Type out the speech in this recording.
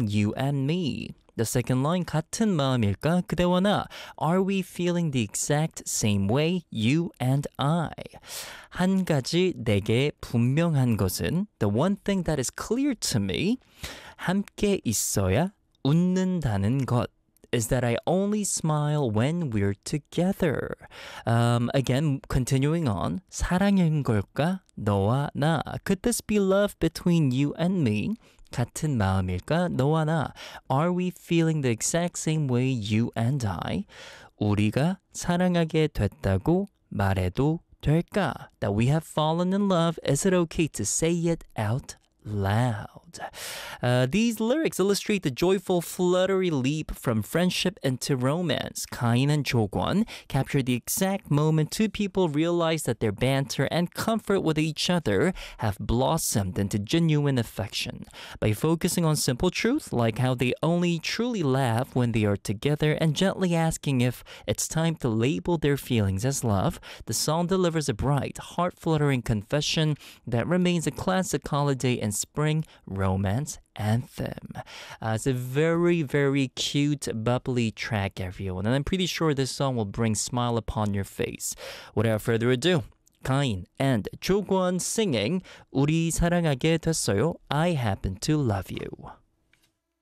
you and me. The second line, 같은 마음일까? 그대와 나. Are we feeling the exact same way, you and I? 한 가지 내게 분명한 것은 the one thing that is clear to me, 함께 있어야 웃는다는 것. Is that I only smile when we're together. Again, continuing on. 사랑인 걸까? 너와 나. Could this be love between you and me? 같은 마음일까? 너와 나. Are we feeling the exact same way, you and I? 우리가 사랑하게 됐다고 말해도 될까? That we have fallen in love. Is it okay to say it out loud? These lyrics illustrate the joyful, fluttery leap from friendship into romance. Kain and Jo-kwon capture the exact moment two people realize that their banter and comfort with each other have blossomed into genuine affection. By focusing on simple truth, like how they only truly laugh when they are together and gently asking if it's time to label their feelings as love, the song delivers a bright, heart-fluttering confession that remains a classic holiday and spring romance anthem. It's a very, very cute, bubbly track, everyone. And I'm pretty sure this song will bring smile upon your face. Without further ado, Kain and Jo-kwon singing 우리 사랑하게 됐어요. I happen to love you.